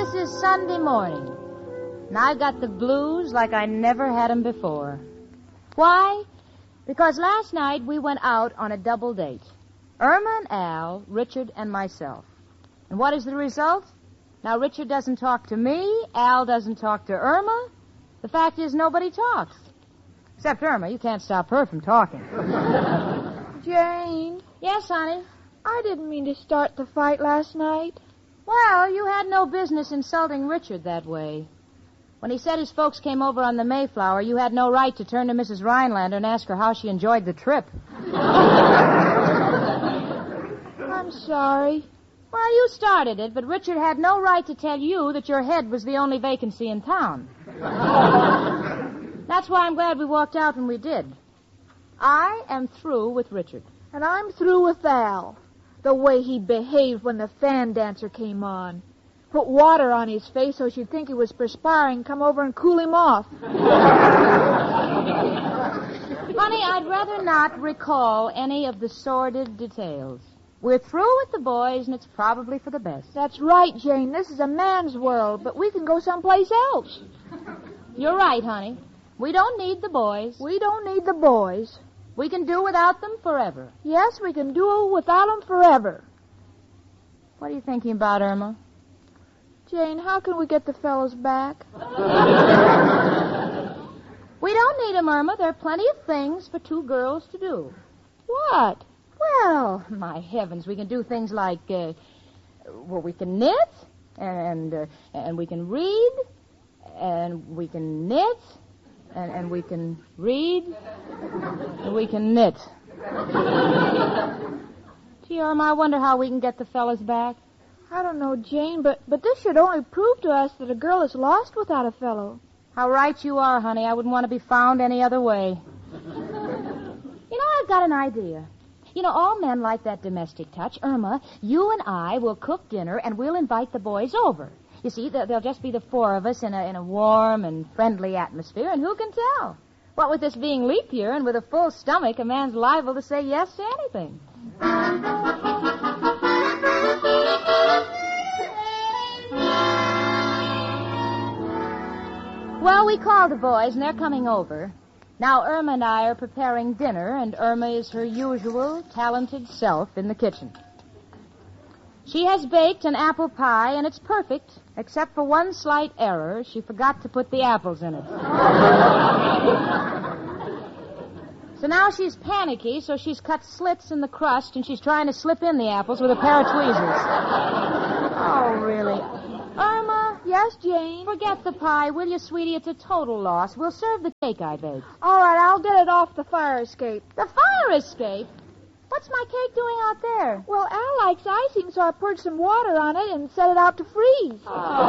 This is Sunday morning, and I've got the blues like I never had 'em before. Why? Because last night we went out on a double date. Irma and Al, Richard and myself. And what is the result? Now, Richard doesn't talk to me, Al doesn't talk to Irma. The fact is nobody talks. Except Irma. You can't stop her from talking. Jane. Yes, honey? I didn't mean to start the fight last night. Well, you had no business insulting Richard that way. When he said his folks came over on the Mayflower, you had no right to turn to Mrs. Rhinelander and ask her how she enjoyed the trip. I'm sorry. Well, you started it, but Richard had no right to tell you that your head was the only vacancy in town. That's why I'm glad we walked out when we did. I am through with Richard. And I'm through with Al. The way he behaved when the fan dancer came on. Put water on his face so she'd think he was perspiring, come over and cool him off. Honey, I'd rather not recall any of the sordid details. We're through with the boys, and it's probably for the best. That's right, Jane. This is a man's world, but we can go someplace else. You're right, honey. We don't need the boys. We don't need the boys. We can do without them forever. Yes, we can do without them forever. What are you thinking about, Irma? Jane, how can we get the fellows back? We don't need them, Irma. There are plenty of things for two girls to do. What? Well, my heavens, we can do things like, we can knit, and we can read, and we can knit, and we can read, and we can knit. Gee, Irma, I wonder how we can get the fellas back. I don't know, Jane, but this should only prove to us that a girl is lost without a fellow. How right you are, honey. I wouldn't want to be found any other way. I've got an idea. All men like that domestic touch. Irma, you and I will cook dinner, and we'll invite the boys over. You see, there'll just be the four of us in a warm and friendly atmosphere, and who can tell? What with this being leap year and with a full stomach, a man's liable to say yes to anything. Well, we called the boys, and they're coming over. Now, Irma and I are preparing dinner, and Irma is her usual talented self in the kitchen. She has baked an apple pie, and it's perfect, except for one slight error. She forgot to put the apples in it. So now she's panicky, so she's cut slits in the crust, and she's trying to slip in the apples with a pair of tweezers. Oh, really? Irma? Yes, Jane? Forget the pie, will you, sweetie? It's a total loss. We'll serve the cake I baked. All right, I'll get it off the fire escape. The fire escape? What's my cake doing out there? Well, Al likes icing, so I poured some water on it and set it out to freeze.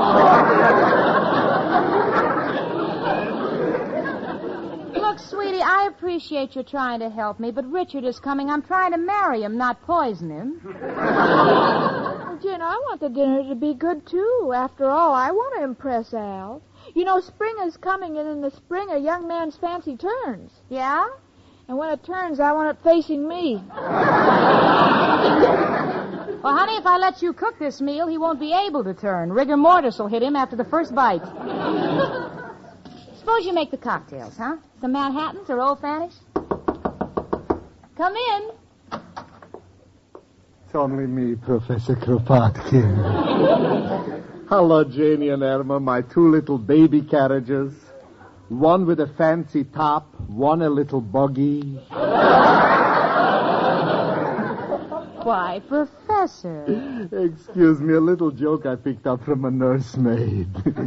Look, sweetie, I appreciate you trying to help me, but Richard is coming. I'm trying to marry him, not poison him. Well, Jane, I want the dinner to be good, too. After all, I want to impress Al. Spring is coming, and in the spring, a young man's fancy turns. Yeah? And when it turns, I want it facing me. Well, honey, if I let you cook this meal, he won't be able to turn. Rigor mortis will hit him after the first bite. Suppose you make the cocktails, huh? Some Manhattans or Old Fannies? Come in. It's only me, Professor Kropotkin. Hello, Janie and Irma, my two little baby carriages. One with a fancy top, one a little buggy. Why, Professor. Excuse me, a little joke I picked up from a nursemaid.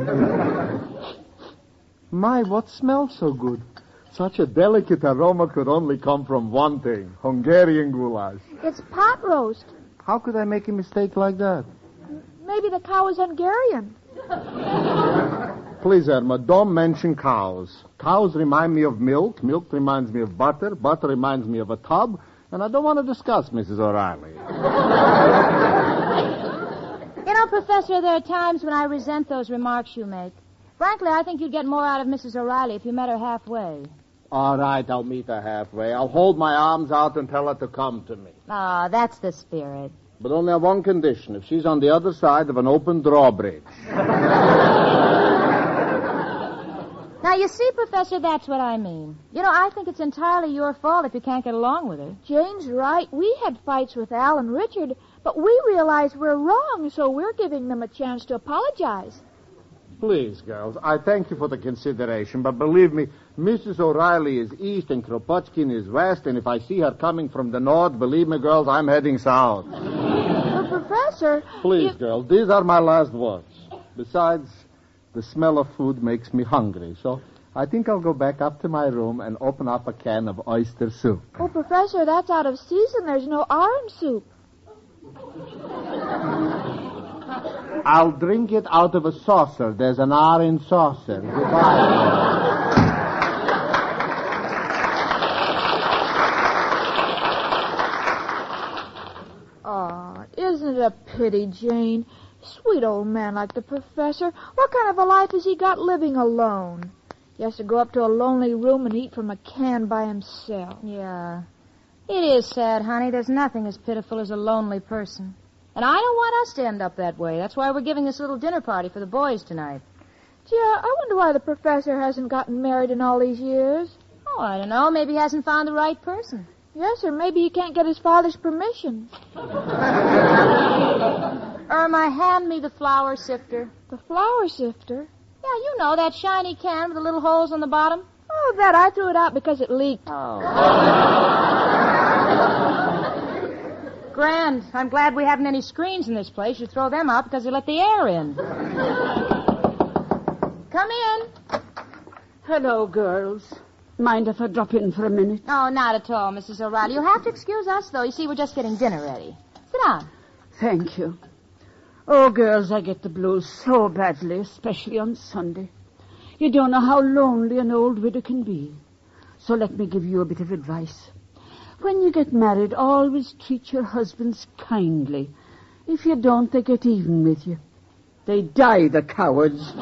My, what smells so good? Such a delicate aroma could only come from one thing, Hungarian goulash. It's pot roast. How could I make a mistake like that? Maybe the cow is Hungarian. Please, Irma, don't mention cows. Cows remind me of milk. Milk reminds me of butter. Butter reminds me of a tub. And I don't want to discuss Mrs. O'Reilly. Professor, there are times when I resent those remarks you make. Frankly, I think you'd get more out of Mrs. O'Reilly if you met her halfway. All right, I'll meet her halfway. I'll hold my arms out and tell her to come to me. Ah, that's the spirit. But only on one condition, if she's on the other side of an open drawbridge. Now, you see, Professor, that's what I mean. You know, I think it's entirely your fault if you can't get along with her. Jane's right. We had fights with Al and Richard, but we realize we're wrong, so we're giving them a chance to apologize. Please, girls, I thank you for the consideration, but believe me, Mrs. O'Reilly is east and Kropotkin is west, and if I see her coming from the north, believe me, girls, I'm heading south. But, Professor... Please, girls, these are my last words. Besides, the smell of food makes me hungry, so I think I'll go back up to my room and open up a can of oyster soup. Oh, Professor, that's out of season. There's no orange soup. I'll drink it out of a saucer. There's an orange saucer. Goodbye. Oh, isn't it a pity, Jane? Sweet old man like the Professor. What kind of a life has he got living alone? He has to go up to a lonely room and eat from a can by himself. Yeah. It is sad, honey. There's nothing as pitiful as a lonely person. And I don't want us to end up that way. That's why we're giving this little dinner party for the boys tonight. Gee, I wonder why the Professor hasn't gotten married in all these years. Oh, I don't know. Maybe he hasn't found the right person. Yes, or maybe he can't get his father's permission. Irma, hand me the flour sifter. The flour sifter? Yeah, you know, that shiny can with the little holes on the bottom. Oh, that. I threw it out because it leaked. Grand. I'm glad we haven't any screens in this place. You throw them out because they let the air in. Come in. Hello, girls. Mind if I drop in for a minute? Oh, not at all, Mrs. O'Reilly. You'll have to excuse us, though. You see, we're just getting dinner ready. Sit down. Thank you. Oh, girls, I get the blues so badly, especially on Sunday. You don't know how lonely an old widow can be. So let me give you a bit of advice. When you get married, always treat your husbands kindly. If you don't, they get even with you. They die, the cowards.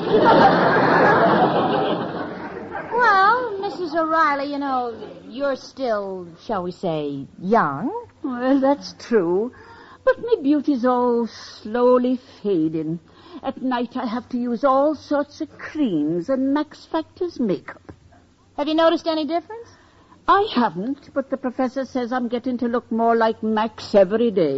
Well, Mrs. O'Reilly, you know, you're still, shall we say, young. Well, that's true. But my beauty's all slowly fading. At night I have to use all sorts of creams and Max Factor's makeup. Have you noticed any difference? I haven't, but the professor says I'm getting to look more like Max every day.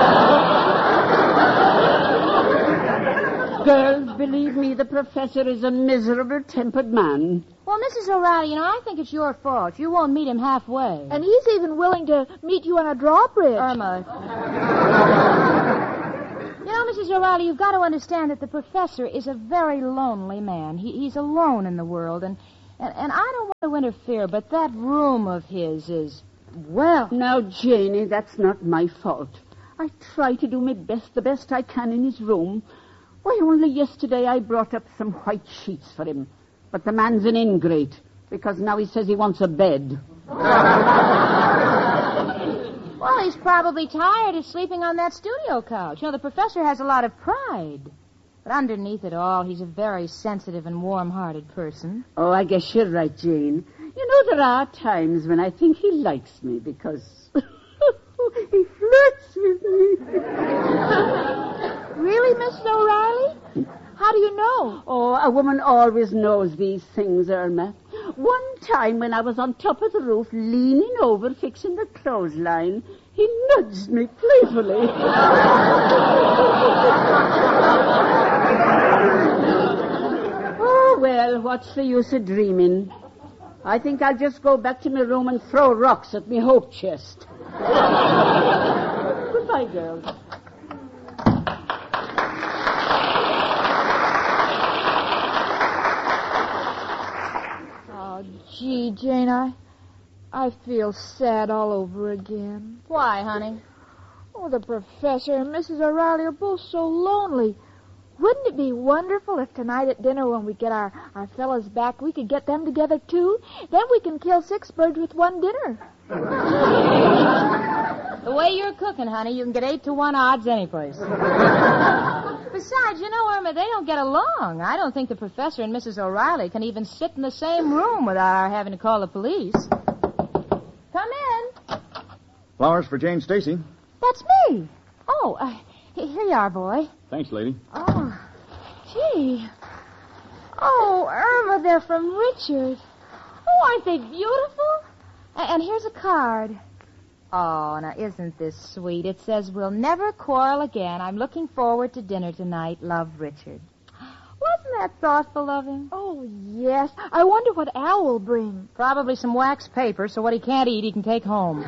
Girls, believe me, the professor is a miserable-tempered man. Well, Mrs. O'Reilly, you know, I think it's your fault. You won't meet him halfway. And he's even willing to meet you on a drawbridge. Irma. You know, Mrs. O'Reilly, you've got to understand that the professor is a very lonely man. He's alone in the world, and I don't want to interfere, but that room of his is, well... Now, Janie, that's not my fault. I try to do my best, the best I can in his room. Why, only yesterday I brought up some white sheets for him. But the man's an ingrate, because now he says he wants a bed. Well, he's probably tired of sleeping on that studio couch. You know, the professor has a lot of pride. But underneath it all, he's a very sensitive and warm-hearted person. Oh, I guess you're right, Jane. You know, there are times when I think he likes me because he flirts with me. Really, Mrs. O'Reilly? How do you know? Oh, a woman always knows these things, Irma. One time when I was on top of the roof, leaning over, fixing the clothesline, he nudged me playfully. Oh, well, what's the use of dreaming? I think I'll just go back to my room and throw rocks at me hope chest. Goodbye, girls. Oh, gee, Jane, I feel sad all over again. Why, honey? Oh, the professor and Mrs. O'Reilly are both so lonely. Wouldn't it be wonderful if tonight at dinner when we get our fellas back, we could get them together, too? Then we can kill 6 birds with one dinner. The way you're cooking, honey, you can get 8-to-1 odds anyplace. Besides, you know, Irma, they don't get along. I don't think the professor and Mrs. O'Reilly can even sit in the same room without our having to call the police. Come in. Flowers for Jane Stacy. That's me. Oh, Oh, here you are, boy. Thanks, lady. Oh, gee. Oh, Irma, they're from Richard. Oh, aren't they beautiful? And here's a card. Oh, now isn't this sweet? It says, we'll never quarrel again. I'm looking forward to dinner tonight. Love, Richard. Wasn't that thoughtful of him? Oh, yes. I wonder what Al will bring. Probably some wax paper, so what he can't eat, he can take home.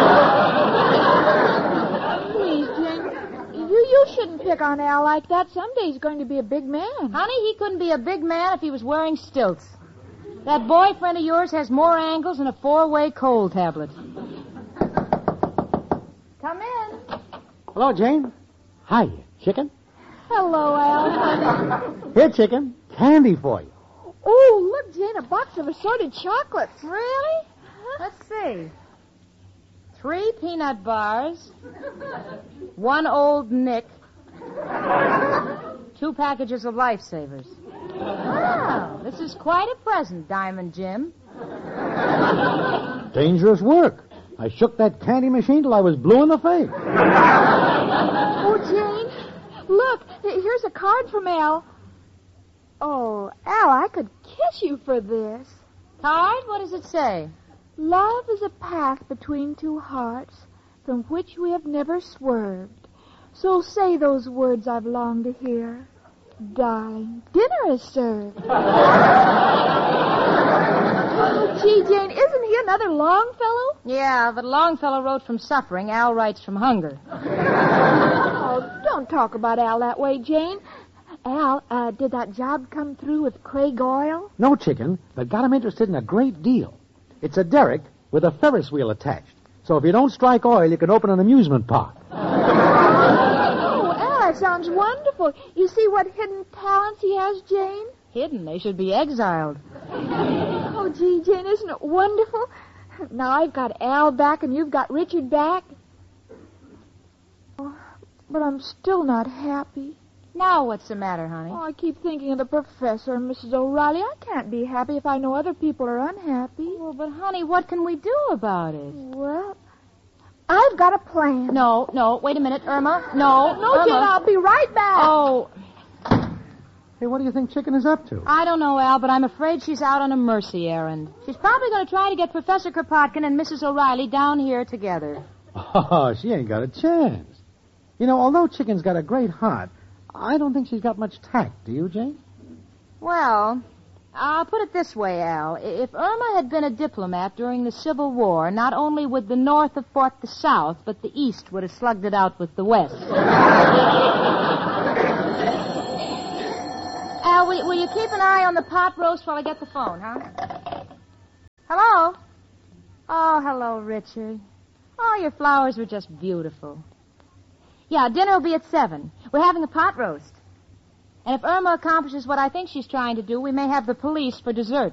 Please, Jane, you shouldn't pick on Al like that. Someday he's going to be a big man. Honey, he couldn't be a big man if he was wearing stilts. That boyfriend of yours has more angles than a 4-way cold tablet. Come in. Hello, Jane. Hi, chicken. Hello, Al. Here, chicken. Candy for you. Oh, look, Jane, a box of assorted chocolates. Really? Let's see. 3 peanut bars, 1 old Nick, 2 packages of Lifesavers. Wow, this is quite a present, Diamond Jim. Dangerous work. I shook that candy machine till I was blue in the face. Oh, Jane, look, here's a card from Al. Oh, Al, I could kiss you for this. Card? What does it say? Love is a path between 2 hearts from which we have never swerved. So say those words I've longed to hear. Darling, dinner is served. Oh, gee, Jane, isn't he another Longfellow? Yeah, but Longfellow wrote from suffering. Al writes from hunger. Oh, don't talk about Al that way, Jane. Al, did that job come through with Craig Oil? No, chicken, but got him interested in a great deal. It's a derrick with a Ferris wheel attached. So if you don't strike oil, you can open an amusement park. Oh, Al, that sounds wonderful. You see what hidden talents he has, Jane? Hidden. They should be exiled. Oh, gee, Jane, isn't it wonderful? Now I've got Al back and you've got Richard back. Oh, but I'm still not happy. Now what's the matter, honey? Oh, I keep thinking of the professor and Mrs. O'Reilly. I can't be happy if I know other people are unhappy. Well, but honey, what can we do about it? Well, I've got a plan. No, wait a minute, Irma. No, Irma. Jane, I'll be right back. Oh, Hey, what do you think chicken is up to? I don't know, Al, but I'm afraid she's out on a mercy errand. She's probably going to try to get Professor Kropotkin and Mrs. O'Reilly down here together. Oh, she ain't got a chance. You know, although chicken's got a great heart, I don't think she's got much tact. Do you, Jane? Well, I'll put it this way, Al. If Irma had been a diplomat during the Civil War, not only would the North have fought the South, but the East would have slugged it out with the West. Al, will you keep an eye on the pot roast while I get the phone, huh? Hello? Oh, hello, Richard. Oh, your flowers were just beautiful. Yeah, dinner will be at 7. We're having a pot roast. And if Irma accomplishes what I think she's trying to do, we may have the police for dessert.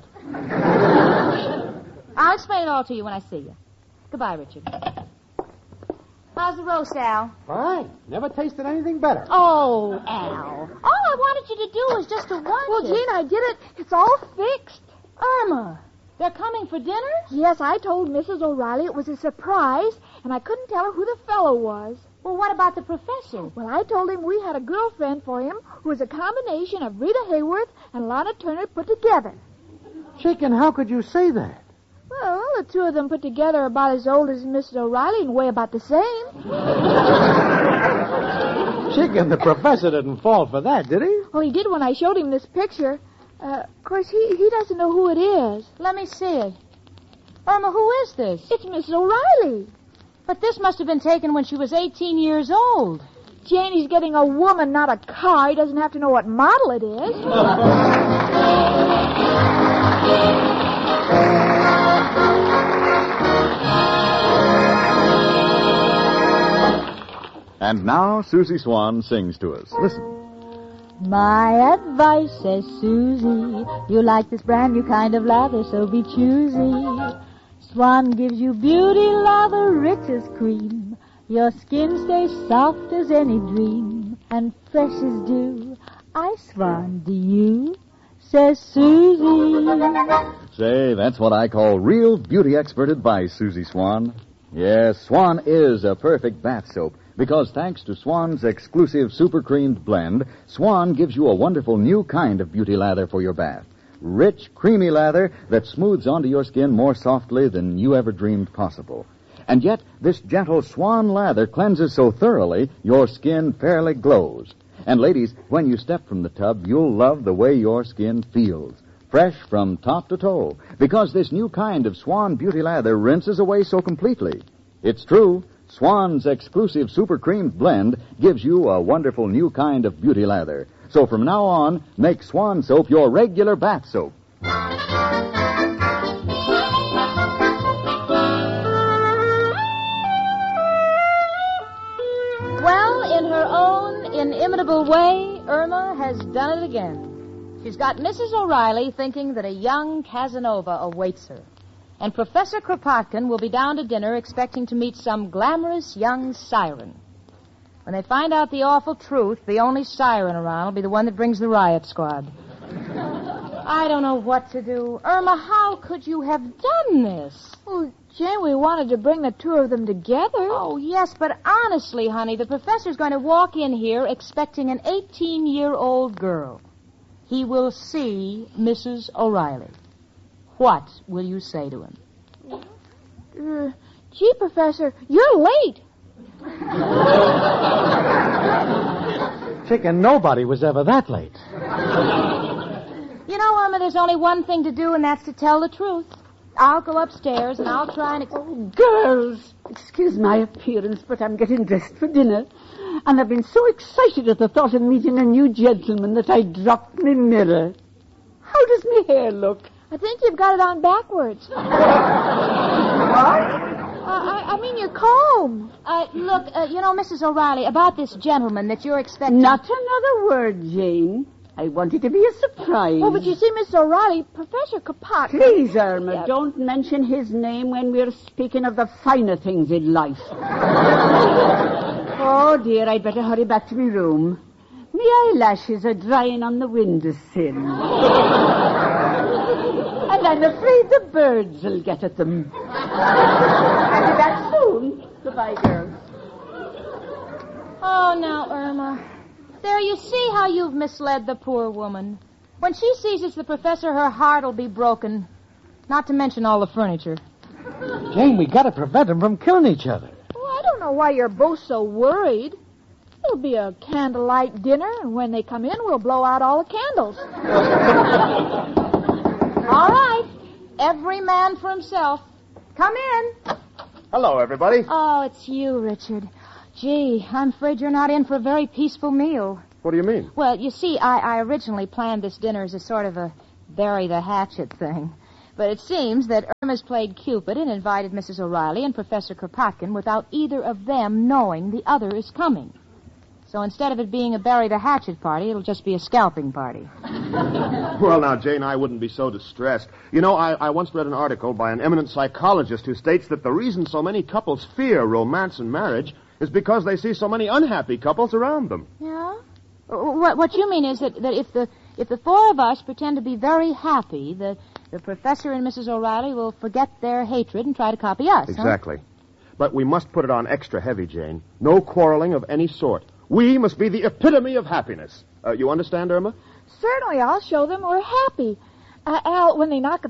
I'll explain it all to you when I see you. Goodbye, Richard. How's the roast, Al? Fine. Never tasted anything better. Oh, Al. All I wanted you to do was just to want Well, it. Jane, I did it. It's all fixed. Irma, they're coming for dinner? Yes, I told Mrs. O'Reilly it was a surprise, and I couldn't tell her who the fellow was. Well, what about the professor? Well, I told him we had a girlfriend for him who was a combination of Rita Hayworth and Lana Turner put together. Chicken, how could you say that? Well, the two of them put together are about as old as Mrs. O'Reilly and weigh about the same. Chicken, the professor didn't fall for that, did he? Well, he did when I showed him this picture. Of course, he doesn't know who it is. Let me see it. Irma, who is this? It's Mrs. O'Reilly. But this must have been taken when she was 18 years old. Jane, he's getting a woman, not a car. He doesn't have to know what model it is. And now Susie Swan sings to us. Listen. My advice, says Susie, you like this brand new kind of lather, so be choosy. Swan gives you beauty lather rich as cream. Your skin stays soft as any dream, and fresh as dew. I Swan, do you? Says Susie. Say, that's what I call real beauty expert advice, Susie Swan. Yes, Swan is a perfect bath soap. Because thanks to Swan's exclusive super creamed blend, Swan gives you a wonderful new kind of beauty lather for your bath. Rich, creamy lather that smooths onto your skin more softly than you ever dreamed possible. And yet, this gentle Swan lather cleanses so thoroughly, your skin fairly glows. And ladies, when you step from the tub, you'll love the way your skin feels. Fresh from top to toe. Because this new kind of Swan beauty lather rinses away so completely. It's true. Swan's exclusive super creamed blend gives you a wonderful new kind of beauty lather. So from now on, make Swan soap your regular bath soap. Well, in her own inimitable way, Irma has done it again. She's got Mrs. O'Reilly thinking that a young Casanova awaits her. And Professor Kropotkin will be down to dinner expecting to meet some glamorous young siren. When they find out the awful truth, the only siren around will be the one that brings the riot squad. I don't know what to do. Irma, how could you have done this? Oh, Jane, we wanted to bring the two of them together. Oh, yes, but honestly, honey, the professor's going to walk in here expecting an 18-year-old girl. He will see Mrs. O'Reilly. What will you say to him? Gee, Professor, you're late. Chicken, nobody was ever that late. You know, Irma, there's only one thing to do, and that's to tell the truth. I'll go upstairs, and I'll try and... Girls, excuse my appearance, but I'm getting dressed for dinner. And I've been so excited at the thought of meeting a new gentleman that I dropped my mirror. How does my hair look? I think you've got it on backwards. What? I mean your comb. Look, you know, Mrs. O'Reilly, about this gentleman that you're expecting... Not another word, Jane. I want it to be a surprise. Oh, but you see, Miss O'Reilly, Professor Kropotkin... Please, Irma, don't mention his name when we're speaking of the finer things in life. Oh, dear, I'd better hurry back to my room. My eyelashes are drying on the windowsill. And I'm afraid the birds will get at them. I'll be back soon. Goodbye, girls. Oh, now, Irma. There, you see how you've misled the poor woman. When she sees it's the professor, her heart will be broken. Not to mention all the furniture. Jane, we got to prevent them from killing each other. Well, I don't know why you're both so worried. It'll be a candlelight dinner, and when they come in, we'll blow out all the candles. All right. Every man for himself. Come in. Hello, everybody. Oh, it's you, Richard. Gee, I'm afraid you're not in for a very peaceful meal. What do you mean? Well, you see, I originally planned this dinner as a sort of a bury the hatchet thing. But it seems that Irma's played Cupid and invited Mrs. O'Reilly and Professor Kropotkin without either of them knowing the other is coming. So instead of it being a bury the hatchet party, it'll just be a scalping party. Well, now, Jane, I wouldn't be so distressed. You know, I once read an article by an eminent psychologist who states that the reason so many couples fear romance and marriage is because they see so many unhappy couples around them. Yeah? What you mean is that if the four of us pretend to be very happy, the professor and Mrs. O'Reilly will forget their hatred and try to copy us. Exactly. Huh? But we must put it on extra heavy, Jane. No quarreling of any sort. We must be the epitome of happiness. You understand, Irma? Certainly, I'll show them we're happy. Al, when they knock at